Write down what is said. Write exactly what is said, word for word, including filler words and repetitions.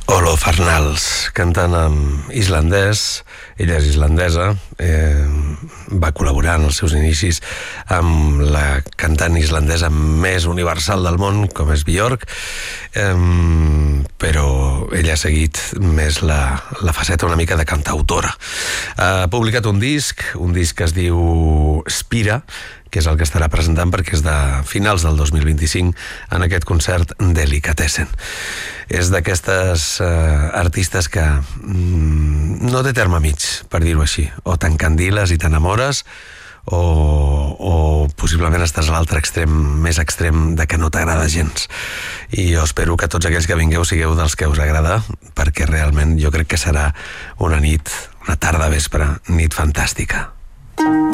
Olof Arnalds, cantant en islandès. Ella és islandesa, eh, va col·laborar en els seus inicis amb la cantant islandesa més universal del món, com és Björk, eh, però ella ha seguit més la, la faceta una mica de cantautora. Ha publicat un disc, un disc que es diu Spira, que és el que estarà presentant perquè és de finals del dos mil vint-i-cinc en aquest concert Delicatessen. És d'aquestes eh, artistes que mm, no té terme mig, per dir-ho així. O t'encandiles i t'enamores, o, o possiblement estàs a l'altre extrem, més extrem, de que no t'agrada gens. I jo espero que tots aquells que vingueu sigueu dels que us agrada, perquè realment jo crec que serà una nit, una tarda vespre, nit fantàstica.